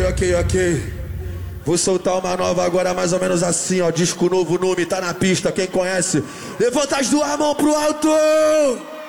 ok. Vou soltar uma nova agora mais ou menos assim, ó. Disco novo, nome, tá na pista, quem conhece? Levanta as duas mãos pro alto!